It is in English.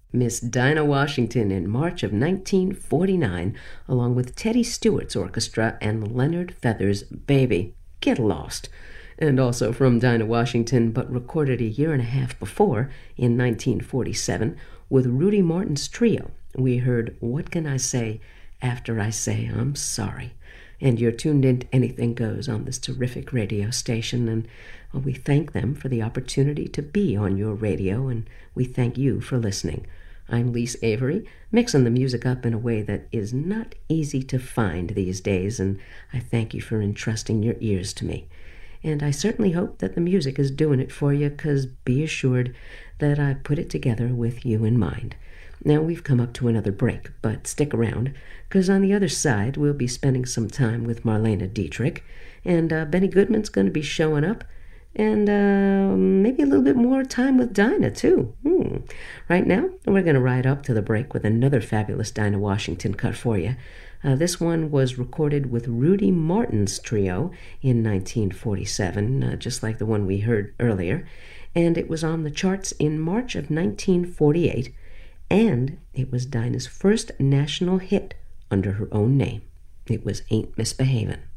Miss Dinah Washington in March of 1949, along with Teddy Stewart's orchestra and Leonard Feather's Baby, Get Lost. And also from Dinah Washington, but recorded a year and a half before, in 1947, with Rudy Martin's trio, we heard What Can I Say After I Say I'm Sorry. And you're tuned in to Anything Goes on this terrific radio station, and we thank them for the opportunity to be on your radio, and we thank you for listening. I'm Lise Avery, mixing the music up in a way that is not easy to find these days, and I thank you for entrusting your ears to me. And I certainly hope that the music is doing it for you, because be assured that I put it together with you in mind. Now we've come up to another break, but stick around, because on the other side we'll be spending some time with Marlene Dietrich, and Benny Goodman's going to be showing up, and maybe a little bit more time with Dinah, too. Right now, we're going to ride up to the break with another fabulous Dinah Washington cut for you. This one was recorded with Rudy Martin's trio in 1947, just like the one we heard earlier, and it was on the charts in March of 1948, and it was Dinah's first national hit under her own name. It was Ain't Misbehavin'.